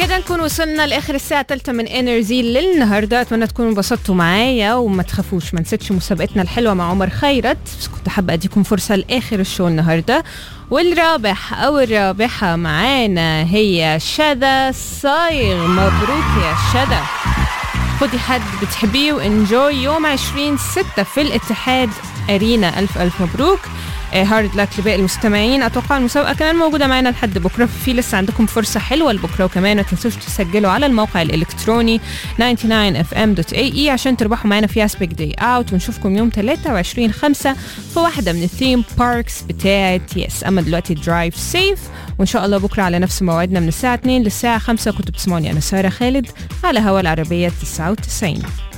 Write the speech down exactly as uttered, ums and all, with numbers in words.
كده نكون وصلنا لاخر الساعه الثالثة من انرجي للنهارده. اتمنى تكونوا انبسطتوا معايا وما تخافوش ما نسيتش مسابقتنا الحلوه مع عمر خيرت، بس كنت حابه اديكم فرصه لاخر الشو النهارده. والرابح او الرابحه معانا هي شذا صايغ. مبروك يا شذا، خدي حد بتحبيه وانجوي يوم عشرين ستة في الاتحاد أرينا. ألف ألف مبروك. هارد لك لباقي المستمعين. أتوقع المسابقة كمان موجودة معنا لحد بكرة، في لسه عندكم فرصة حلوة لبكرة، وكمان ما تنسوش تسجلوا على الموقع الإلكتروني تسعة وتسعين إف إم دوت إيه إي عشان تربحوا معنا في أسبيك داي أوت، ونشوفكم يوم ثلاثة وعشرين خمسة في واحدة من الثيم باركس بتاعت يس. أما دلوقتي درايف سيف، وإن شاء الله بكرة على نفس موعدنا من الساعة اثنين للساعة خمسة. كنتوا بتسمعوني أنا سارة خالد على هوا العربية تسعة وتسعين.